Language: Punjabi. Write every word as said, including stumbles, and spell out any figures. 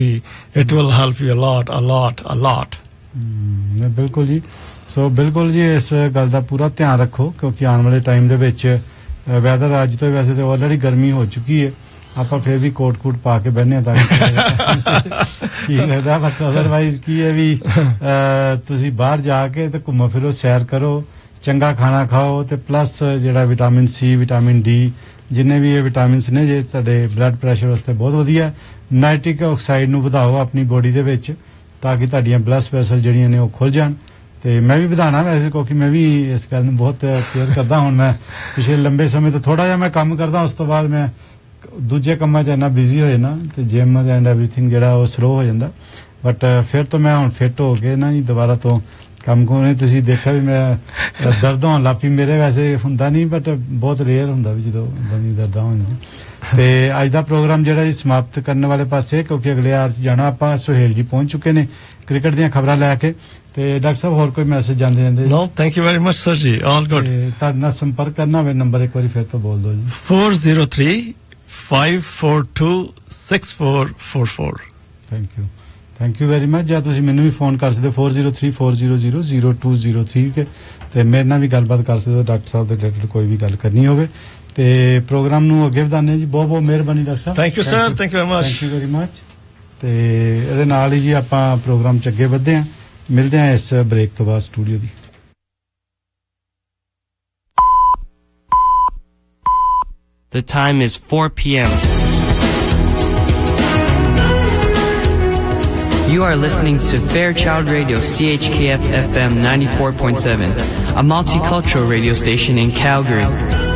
it will help you a lot, a lot, a lot. ਨੇ ਬਿਲਕੁਲ ਜੀ ਸੋ ਬਿਲਕੁਲ ਜੀ ਇਸ ਗੱਲ ਦਾ ਪੂਰਾ ਧਿਆਨ ਰੱਖੋ ਕਿਉਂਕਿ ਆਉਣ ਵਾਲੇ ਟਾਈਮ ਦੇ ਵਿੱਚ ਵੈਦਰ ਅੱਜ ਤੋਂ ਵੈਸੇ ਤੇ ਆਲਰੇਡੀ ਗਰਮੀ ਹੋ ਚੁੱਕੀ ਹੈ ਆਪਾਂ ਫਿਰ ਵੀ ਕੋਟ ਕੋਟ ਪਾ ਕੇ ਬਹਿਨੇ ਆ ਤਾਂ ਠੀਕ ਲੱਗਦਾ ਬਟ ਅਦਰਵਾਈਜ਼ ਕੀ ਹੈ ਵੀ ਤੁਸੀਂ ਬਾਹਰ ਜਾ ਕੇ ਤੇ ਘੁੰਮੋ ਫਿਰੋ ਸੈਰ ਕਰੋ ਚੰਗਾ ਖਾਣਾ ਖਾਓ ਤੇ ਪਲੱਸ ਜਿਹੜਾ ਵਿਟਾਮਿਨ ਸੀ ਵਿਟਾਮਿਨ ਡੀ ਜਿੰਨੇ ਵੀ ਇਹ ਵਿਟਾਮਿਨਸ ਨੇ ਜੇ ਤੁਹਾਡੇ ਬਲੱਡ ਪ੍ਰੈਸ਼ਰ ਵਾਸਤੇ ਬਹੁਤ ਵਧੀਆ ਨਾਈਟ੍ਰਿਕ ਆਕਸਾਈਡ ਨੂੰ ਵਧਾਓ ਆਪਣੀ ਬੋਡੀ ਦੇ ਵਿੱਚ ਤਾਂ ਕਿ ਤੁਹਾਡੀਆਂ ਬਲੱਡ ਵੈਸਲ ਜਿਹੜੀਆਂ ਨੇ ਉਹ ਖੁੱਲ ਜਾਣ ਤੇ ਮੈਂ ਵੀ ਵਧਾਣਾ ਵੈਸੇ ਕਿਉਂਕਿ ਮੈਂ ਵੀ ਇਸ ਗੱਲ ਨੂੰ ਬਹੁਤ ਕੇਅਰ ਕਰਦਾ ਹੁਣ ਮੈਂ ਪਿਛਲੇ ਲੰਬੇ ਸਮੇਂ ਤੋਂ ਥੋੜਾ ਜਿਹਾ ਮੈਂ ਕੰਮ ਕਰਦਾ ਉਸ ਤੋਂ ਬਾਅਦ ਮੈਂ ਦੂਜੇ ਕੰਮਾਂ 'ਚ ਇੰਨਾ ਬਿਜ਼ੀ ਹੋ ਜਾਣਾ ਤੇ ਜਿਮ ਐਂਡ ਐਵਰੀਥਿੰਗ ਜਿਹੜਾ ਉਹ ਸਲੋ ਹੋ ਜਾਂਦਾ ਬਟ ਫਿਰ ਤੋਂ ਮੈਂ ਹੁਣ ਫਿੱਟ ਹੋ ਕੇ ਨਾ ਜੀ ਦੁਬਾਰਾ ਤੋਂ ਕੰਮ ਕੋਨੇ ਤੁਸੀਂ ਦੇਖਿਆ ਵੀ ਮੈਂ ਦਰਦ ਹੋਣ ਲੱਗ ਪਈ ਮੇਰੇ ਵੈਸੇ ਹੁੰਦਾ ਨਹੀਂ ਬਟ ਬਹੁਤ ਰੇਅਰ ਹੁੰਦਾ ਵੀ ਜਦੋਂ ਬਣੀ ਦਰਦਾਂ ਹੁੰਦੀਆਂ ਤੇ ਅੱਜ ਦਾ ਪ੍ਰੋਗਰਾਮ ਜਿਹੜਾ ਜੀ ਸਮਾਪਤ ਕਰਨ ਵਾਲੇ ਪਾਸੇ ਕਿਉਂਕਿ ਅਗਲੇ ਆਰ 'ਚ ਜਾਣਾ ਆਪਾਂ ਸੁਹੇਲ ਜੀ ਪਹੁੰਚ ਚੁੱਕੇ ਨੇ ਕ੍ਰਿਕਟ ਦੀਆਂ ਖਬਰਾਂ ਲੈ ਕੇ ਤੇ ਡਾਕਟਰ ਸਾਹਿਬ ਹੋਰ ਕੋਈ ਮੈਸੇਜ ਜਾਂਦੇ ਜਾਂਦੇ no thank you very much sir ਜੀ ਆਲ ਗੁੱਡ ਤੁਹਾਡੇ ਨਾਲ ਸੰਪਰਕ ਕਰਨਾ ਹੋਵੇ ਨੰਬਰ ਇੱਕ ਵਾਰੀ ਫਿਰ ਤੋਂ ਬੋਲ ਦਿਓ ਜੀ four zero three five four two six four four four thank you thank you very much ਜਾਂ ਤੁਸੀਂ ਮੈਨੂੰ ਵੀ ਫੋਨ ਕਰ ਸਕਦੇ four zero three four zero zero zero two zero three ਕੇ ਤੇ ਮੇਰੇ ਨਾਲ ਵੀ ਗੱਲਬਾਤ ਕਰ ਸਕਦੇ ਹੋ ਡਾਕਟਰ ਸਾਹਿਬ ਦੇ ਰਿਲੇਟਡ ਕੋਈ ਵੀ ਗੱਲ ਕਰਨੀ ਹੋਵੇ ਤੇ ਪ੍ਰੋਗਰਾਮ ਨੂੰ ਅੱਗੇ ਵਧਾਣੇ ਜੀ ਬਹੁਤ ਬਹੁਤ ਮਿਹਰਬਾਨੀ doctor Sahib thank you sir thank you very much thank you very much ਤੇ ਇਹਦੇ ਨਾਲ ਹੀ ਜੀ ਆਪਾਂ ਪ੍ਰੋਗਰਾਮ ਚ ਅੱਗੇ ਵਧਦੇ ਹਾਂ ਮਿਲਦੇ ਹਾਂ ਇਸ ਬ੍ਰੇਕ ਤੋਂ ਬਾਅਦ studio the The time is four p.m. You are listening to Fairchild Radio C H K F F M ninety-four point seven, a multicultural radio station in Calgary.